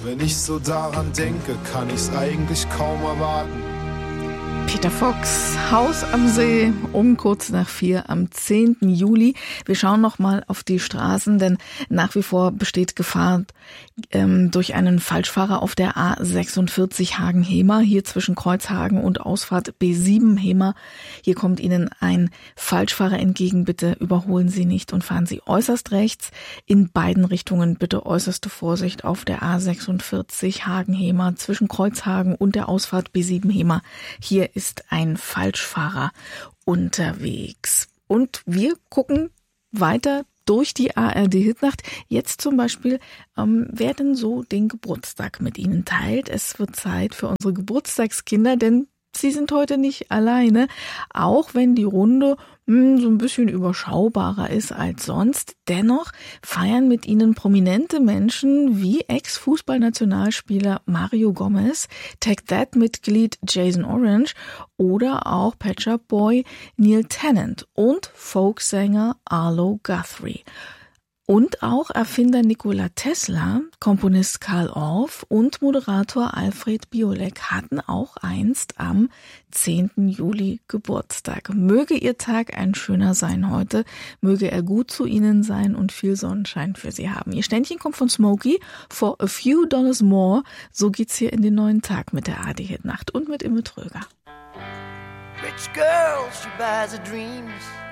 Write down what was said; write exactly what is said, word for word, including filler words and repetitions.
Wenn ich so daran denke, kann ich's eigentlich kaum erwarten. Peter Fox, Haus am See, um kurz nach vier am zehnten Juli. Wir schauen noch mal auf die Straßen, denn nach wie vor besteht Gefahr ähm, durch einen Falschfahrer auf der A sechsundvierzig Hagen-Hemer, hier zwischen Kreuzhagen und Ausfahrt B sieben Hemer. Hier kommt Ihnen ein Falschfahrer entgegen. Bitte überholen Sie nicht und fahren Sie äußerst rechts. In beiden Richtungen bitte äußerste Vorsicht auf der A sechsundvierzig Hagen-Hemer zwischen Kreuzhagen und der Ausfahrt B sieben Hemer. Hier ist ein Falschfahrer unterwegs. Und wir gucken weiter durch die A R D-Hitnacht. Jetzt zum Beispiel, ähm, wer denn so den Geburtstag mit Ihnen teilt. Es wird Zeit für unsere Geburtstagskinder, denn sie sind heute nicht alleine, auch wenn die Runde mh, so ein bisschen überschaubarer ist als sonst. Dennoch feiern mit ihnen prominente Menschen wie Ex-Fußballnationalspieler Mario Gomez, Take That-Mitglied Jason Orange oder auch Pet Shop Boy Neil Tennant und Folksänger Arlo Guthrie. Und auch Erfinder Nikola Tesla, Komponist Carl Orff und Moderator Alfred Biolek hatten auch einst am zehnten Juli Geburtstag. Möge Ihr Tag ein schöner sein heute, möge er gut zu Ihnen sein und viel Sonnenschein für Sie haben. Ihr Ständchen kommt von Smokey, For a Few Dollars More. So geht's hier in den neuen Tag mit der A R D-Hitnacht und mit Imme Tröger. Rich girl, she buys her dreams.